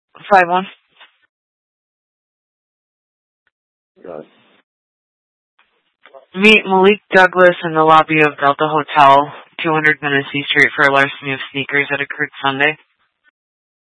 5-1. Go. Meet Malik Douglas in the lobby of Delta Hotel, 200 Menifee Street, for a larceny of sneakers that occurred Sunday.